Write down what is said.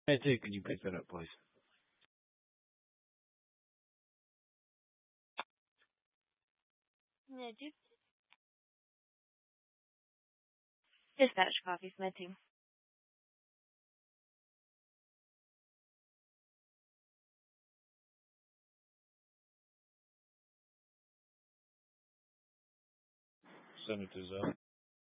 Matthew, can you pick that up, please? Yeah, dispatch coffee for my team. Send it to Zell.